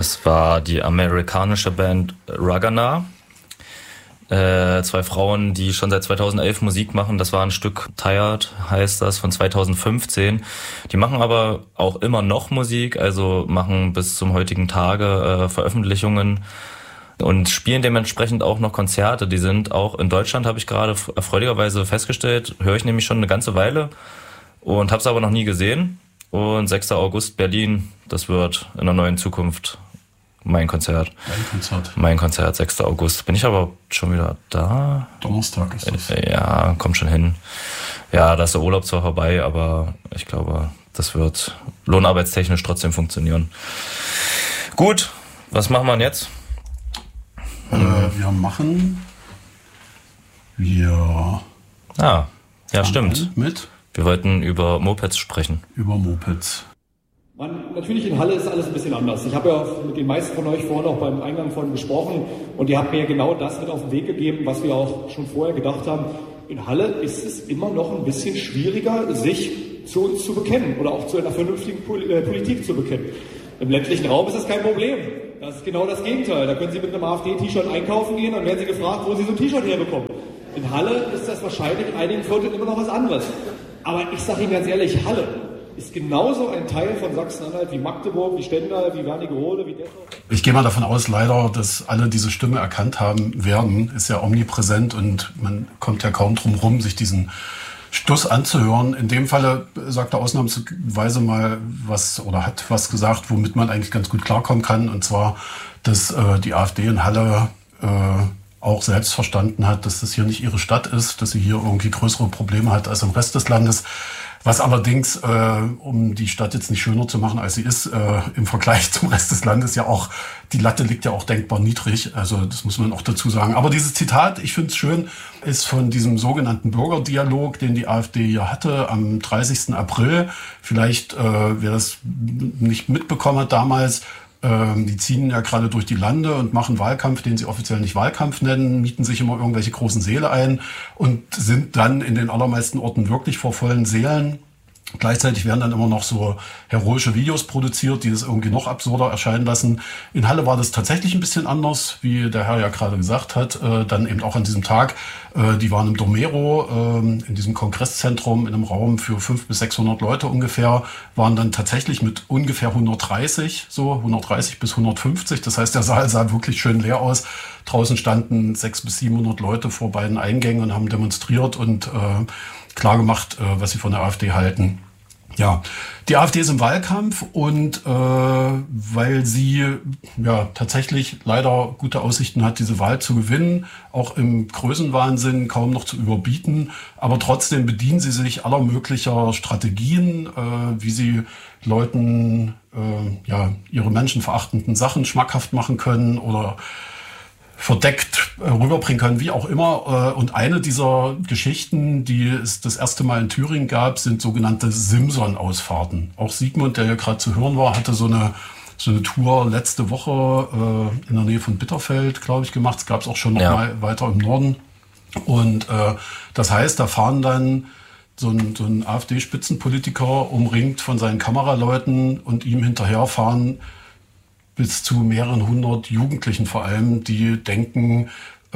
Das war die amerikanische Band Ragana. 2 Frauen, die schon seit 2011 Musik machen. Das war ein Stück Tired, heißt das, von 2015. Die machen aber auch immer noch Musik, also machen bis zum heutigen Tage Veröffentlichungen und spielen dementsprechend auch noch Konzerte. Die sind auch in Deutschland, habe ich gerade erfreulicherweise festgestellt, höre ich nämlich schon eine ganze Weile und habe es aber noch nie gesehen. Und 6. August Berlin, das wird in der neuen Zukunft mein Konzert. Mein Konzert, 6. August. Bin ich aber schon wieder da? Donnerstag ist das. Ja, kommt schon hin. Ja, da ist der Urlaub zwar vorbei, aber ich glaube, das wird lohnarbeitstechnisch trotzdem funktionieren. Gut, was machen wir jetzt? Ja, stimmt. Wir wollten über Mopeds sprechen. Über Mopeds. Natürlich in Halle ist alles ein bisschen anders. Ich habe ja mit den meisten von euch vorhin auch beim Eingang von gesprochen und ihr habt mir genau das mit auf den Weg gegeben, was wir auch schon vorher gedacht haben. In Halle ist es immer noch ein bisschen schwieriger, sich zu uns zu bekennen oder auch zu einer vernünftigen Politik zu bekennen. Im ländlichen Raum ist das kein Problem. Das ist genau das Gegenteil. Da können Sie mit einem AfD-T-Shirt einkaufen gehen, dann werden Sie gefragt, wo Sie so ein T-Shirt herbekommen. In Halle ist das wahrscheinlich in einigen Vierteln immer noch was anderes. Aber ich sage Ihnen ganz ehrlich, Halle ist genauso ein Teil von Sachsen-Anhalt wie Magdeburg, wie Stendal, wie Wernigerode, wie Detmold. Ich gehe mal davon aus, leider, dass alle diese Stimme erkannt haben werden. Ist ja omnipräsent und man kommt ja kaum drum rum, sich diesen Stuss anzuhören. In dem Falle sagt er ausnahmsweise mal was oder hat was gesagt, womit man eigentlich ganz gut klarkommen kann. Und zwar, dass die AfD in Halle auch selbst verstanden hat, dass das hier nicht ihre Stadt ist, dass sie hier irgendwie größere Probleme hat als im Rest des Landes. Was allerdings, um die Stadt jetzt nicht schöner zu machen, als sie ist, im Vergleich zum Rest des Landes ja auch, die Latte liegt ja auch denkbar niedrig. Also das muss man auch dazu sagen. Aber dieses Zitat, ich finde es schön, ist von diesem sogenannten Bürgerdialog, den die AfD hier hatte am 30. April. Vielleicht, wer das nicht mitbekommen hat damals, die ziehen ja gerade durch die Lande und machen Wahlkampf, den sie offiziell nicht Wahlkampf nennen, mieten sich immer irgendwelche großen Säle ein und sind dann in den allermeisten Orten wirklich vor vollen Sälen. Gleichzeitig werden dann immer noch so heroische Videos produziert, die das irgendwie noch absurder erscheinen lassen. In Halle war das tatsächlich ein bisschen anders, wie der Herr ja gerade gesagt hat. Dann eben auch an diesem Tag. Die waren im Domero, in diesem Kongresszentrum, in einem Raum für 500 bis 600 Leute ungefähr, waren dann tatsächlich mit ungefähr 130 bis 150. Das heißt, der Saal sah wirklich schön leer aus. Draußen standen 600 bis 700 Leute vor beiden Eingängen und haben demonstriert und klar gemacht, was sie von der AfD halten. Ja, die AfD ist im Wahlkampf und weil sie ja tatsächlich leider gute Aussichten hat, diese Wahl zu gewinnen, auch im Größenwahnsinn kaum noch zu überbieten, aber trotzdem bedienen sie sich aller möglicher Strategien, wie sie Leuten ihre menschenverachtenden Sachen schmackhaft machen können oder verdeckt rüberbringen können, wie auch immer. Und eine dieser Geschichten, die es das erste Mal in Thüringen gab, sind sogenannte Simson-Ausfahrten. Auch Sigmund, der hier gerade zu hören war, hatte so eine Tour letzte Woche in der Nähe von Bitterfeld, glaube ich, gemacht. Es gab es auch schon noch mal weiter im Norden. Und das heißt, da fahren dann so ein AfD-Spitzenpolitiker umringt von seinen Kameraleuten und ihm hinterherfahren bis zu mehreren hundert Jugendlichen vor allem, die denken,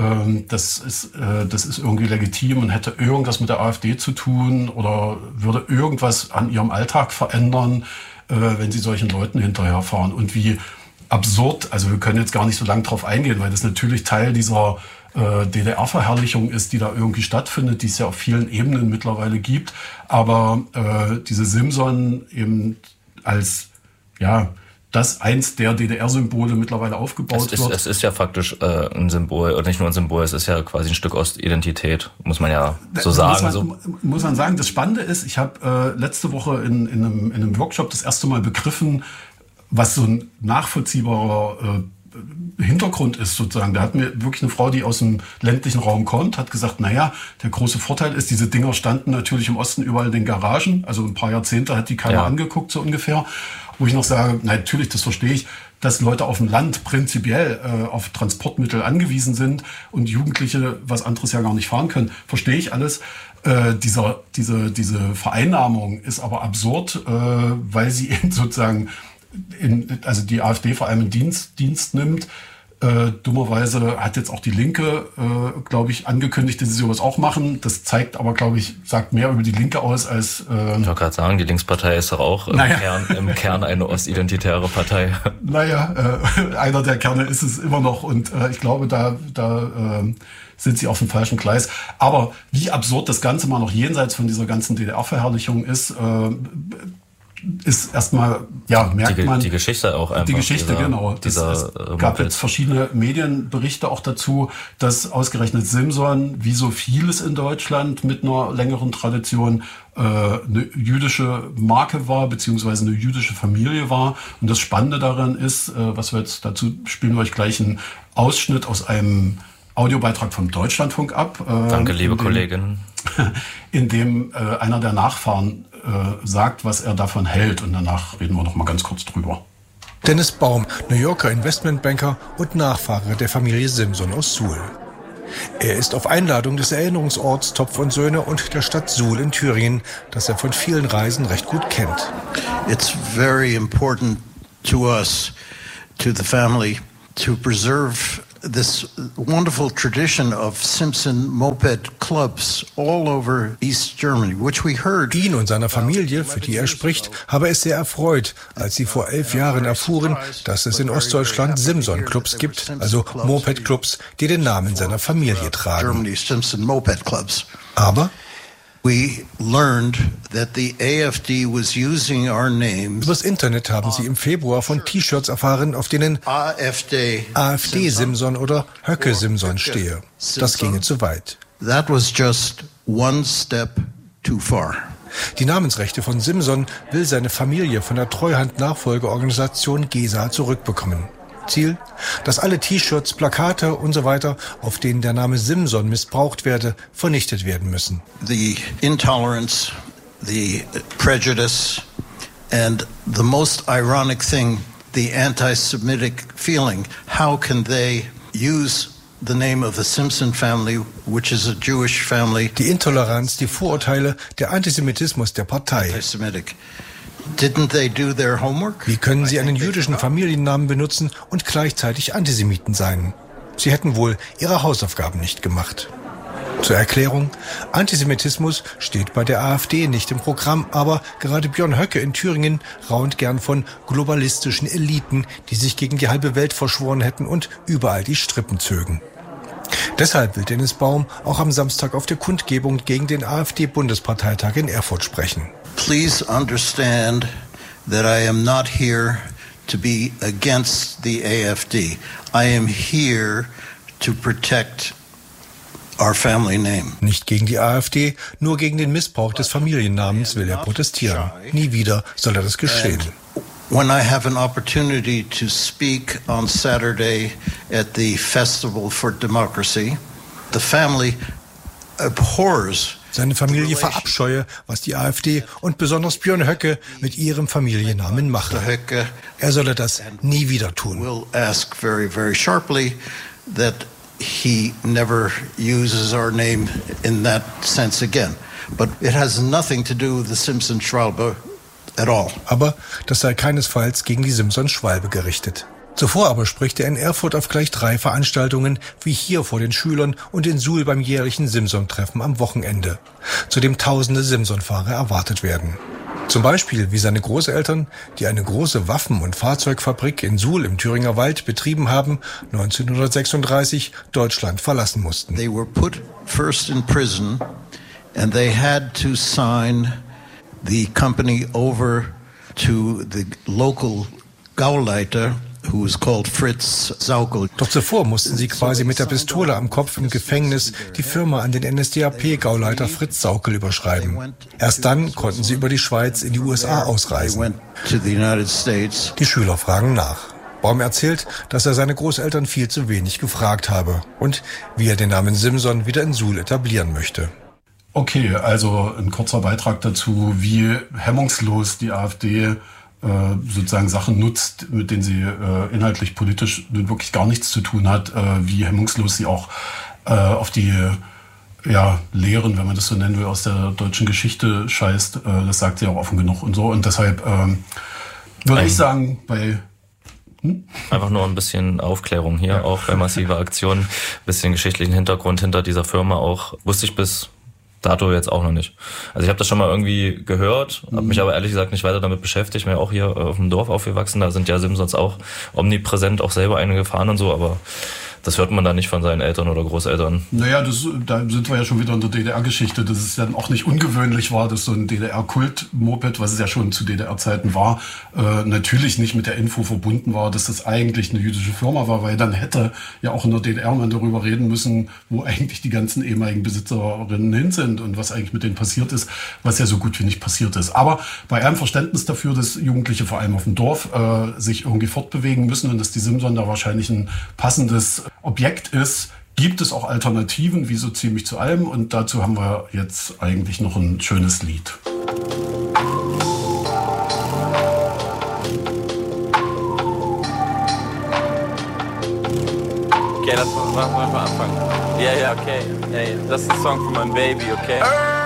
das ist irgendwie legitim und hätte irgendwas mit der AfD zu tun oder würde irgendwas an ihrem Alltag verändern, wenn sie solchen Leuten hinterherfahren. Und wie absurd, also wir können jetzt gar nicht so lange drauf eingehen, weil das natürlich Teil dieser DDR-Verherrlichung ist, die da irgendwie stattfindet, die es ja auf vielen Ebenen mittlerweile gibt. Aber diese Simson eben als, das eins der DDR-Symbole mittlerweile aufgebaut wird. Es ist ja faktisch ein Symbol, oder nicht nur ein Symbol, es ist ja quasi ein Stück aus Identität, muss man ja so sagen. Muss man sagen, das Spannende ist, ich habe letzte Woche in einem Workshop das erste Mal begriffen, was so ein nachvollziehbarer Hintergrund ist sozusagen. Da hat mir wirklich eine Frau, die aus dem ländlichen Raum kommt, hat gesagt, der große Vorteil ist, diese Dinger standen natürlich im Osten überall in den Garagen, also ein paar Jahrzehnte hat die keiner angeguckt, so ungefähr. Wo ich noch sage, natürlich, das verstehe ich, dass Leute auf dem Land prinzipiell auf Transportmittel angewiesen sind und Jugendliche was anderes ja gar nicht fahren können. Verstehe ich alles. Diese Vereinnahmung ist aber absurd, weil sie eben sozusagen also die AfD vor allem in Dienst nimmt. Dummerweise hat jetzt auch die Linke, glaube ich, angekündigt, dass sie sowas auch machen. Das zeigt aber, glaube ich, sagt mehr über die Linke aus als... Ich wollte gerade sagen, die Linkspartei ist doch auch im Kern eine ostidentitäre Partei. Naja, einer der Kerne ist es immer noch. Und ich glaube, da sind sie auf dem falschen Gleis. Aber wie absurd das Ganze mal noch jenseits von dieser ganzen DDR-Verherrlichung ist erstmal, ja, merkt man. Die Geschichte auch einfach. Die Geschichte, genau. Es gab jetzt verschiedene Medienberichte auch dazu, dass ausgerechnet Simson, wie so vieles in Deutschland mit einer längeren Tradition, eine jüdische Marke war, beziehungsweise eine jüdische Familie war. Und das Spannende daran ist, was wir jetzt dazu spielen wir euch gleich einen Ausschnitt aus einem Audiobeitrag vom Deutschlandfunk ab. Danke, liebe Kollegin. In dem einer der Nachfahren sagt, was er davon hält. Und danach reden wir noch mal ganz kurz drüber. Dennis Baum, New Yorker Investmentbanker und Nachfahre der Familie Simson aus Suhl. Er ist auf Einladung des Erinnerungsorts Topf und Söhne und der Stadt Suhl in Thüringen, das er von vielen Reisen recht gut kennt. It's very important to us, to the family, to preserve this wonderful tradition of Simpson moped clubs all over East Germany, which we heard. Ihn und seiner Familie, für die er spricht, habe es sehr erfreut, als sie vor 11 Jahren erfuhren, dass es in Ostdeutschland Simson-Clubs gibt, also Moped-Clubs, die den Namen seiner Familie tragen. Aber we learned that the AfD was using our names. Übers Internet haben sie im Februar von T-Shirts erfahren, auf denen AfD Simson oder Höcke Simson stehe. Das ginge zu weit. That was just one step too far. Die Namensrechte von Simson will seine Familie von der Treuhand-Nachfolgeorganisation GESA zurückbekommen. Ziel, dass alle T-Shirts, Plakate und so weiter, auf denen der Name Simson missbraucht werde, vernichtet werden müssen. The intolerance, the prejudice and the most ironic thing, the anti-Semitic feeling. How can they use the name of the Simpson family, which is a Jewish family? Die Intoleranz, die Vorurteile, der Antisemitismus der Partei. Didn't they do their homework? Wie können sie einen jüdischen Familiennamen benutzen und gleichzeitig Antisemiten sein? Sie hätten wohl ihre Hausaufgaben nicht gemacht. Zur Erklärung, Antisemitismus steht bei der AfD nicht im Programm, aber gerade Björn Höcke in Thüringen raunt gern von globalistischen Eliten, die sich gegen die halbe Welt verschworen hätten und überall die Strippen zögen. Deshalb will Dennis Baum auch am Samstag auf der Kundgebung gegen den AfD-Bundesparteitag in Erfurt sprechen. Please understand that I am not here to be against the AfD. I am here to protect our family name. Nicht gegen die AfD, nur gegen den Missbrauch des Familiennamens will er protestieren. Nie wieder soll er das geschehen. When I have an opportunity to speak on Saturday at the Festival for Democracy, the family abhors. Seine Familie verabscheue, was die AfD und besonders Björn Höcke mit ihrem Familiennamen mache. Er solle das nie wieder tun. Will ask very, very sharply that he never uses our name in that sense again. But it has nothing to do with the Simpson-Schwalbe at all. Aber das sei keinesfalls gegen die Simson-Schwalbe gerichtet. Zuvor aber spricht er in Erfurt auf gleich 3 Veranstaltungen, wie hier vor den Schülern und in Suhl beim jährlichen Simson-Treffen am Wochenende, zu dem tausende Simson-Fahrer erwartet werden. Zum Beispiel wie seine Großeltern, die eine große Waffen- und Fahrzeugfabrik in Suhl im Thüringer Wald betrieben haben, 1936 Deutschland verlassen mussten. They were put first in prison and they had to sign the company over to the local Gauleiter, who was called Fritz Saukel. Doch zuvor mussten sie quasi mit der Pistole am Kopf im Gefängnis die Firma an den NSDAP-Gauleiter Fritz Saukel überschreiben. Erst dann konnten sie über die Schweiz in die USA ausreisen. Die Schüler fragen nach. Baum erzählt, dass er seine Großeltern viel zu wenig gefragt habe und wie er den Namen Simson wieder in Suhl etablieren möchte. Okay, also ein kurzer Beitrag dazu, wie hemmungslos die AfD sozusagen Sachen nutzt, mit denen sie inhaltlich politisch wirklich gar nichts zu tun hat, wie hemmungslos sie auch auf die Lehren, wenn man das so nennen will, aus der deutschen Geschichte scheißt. Das sagt sie auch offen genug und so. Und deshalb Würde ich sagen, bei... Einfach nur ein bisschen Aufklärung hier, auch bei Massive Aktion, ein bisschen geschichtlichen Hintergrund hinter dieser Firma auch, wusste ich bis dato jetzt auch noch nicht. Also ich habe das schon mal irgendwie gehört, habe mich aber ehrlich gesagt nicht weiter damit beschäftigt, bin ja auch hier auf dem Dorf aufgewachsen, da sind ja Simpsons auch omnipräsent, auch selber einige gefahren und so, aber das hört man da nicht von seinen Eltern oder Großeltern. Naja, da sind wir ja schon wieder in der DDR-Geschichte, dass es dann auch nicht ungewöhnlich war, dass so ein DDR-Kult-Moped, was es ja schon zu DDR-Zeiten war, natürlich nicht mit der Info verbunden war, dass das eigentlich eine jüdische Firma war, weil dann hätte ja auch in der DDR man darüber reden müssen, wo eigentlich die ganzen ehemaligen Besitzerinnen hin sind und was eigentlich mit denen passiert ist, was ja so gut wie nicht passiert ist. Aber bei einem Verständnis dafür, dass Jugendliche vor allem auf dem Dorf sich irgendwie fortbewegen müssen und dass die Simson da wahrscheinlich ein passendes Objekt ist, gibt es auch Alternativen, wie so ziemlich zu allem. Und dazu haben wir jetzt eigentlich noch ein schönes Lied. Okay, lass mal anfangen. Ja, okay. Hey, das ist ein Song für mein Baby, okay?